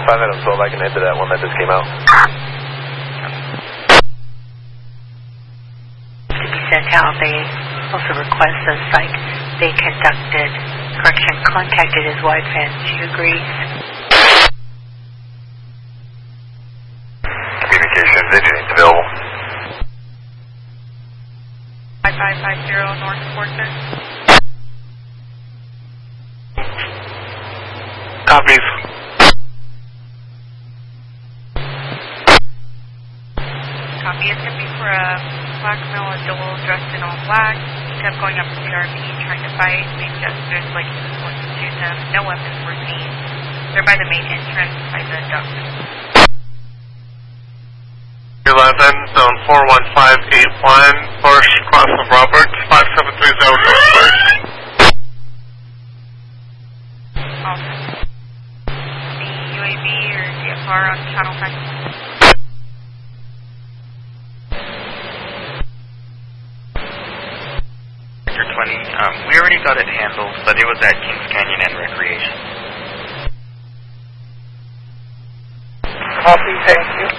5 Adam 12, I can head to that one that just came out. To be sent out, they also request the site they contacted his wife and she agrees. Communications, engine's available. 5550 North Portland. Copies. Copy. It's going to be for a black male adult dressed in all black. He kept going up to the RV trying to fight, make gestures like he was going to shoot them. No weapons were seen. They're by the main entrance by the duct. Your last end, zone 41581, Porsche cross of Roberts, 5730 North First. Awesome. The UAV or DFR on channel 5. Sector 20, we already got it handled, but it was at Kings Canyon and Recreation. Copy, thank you.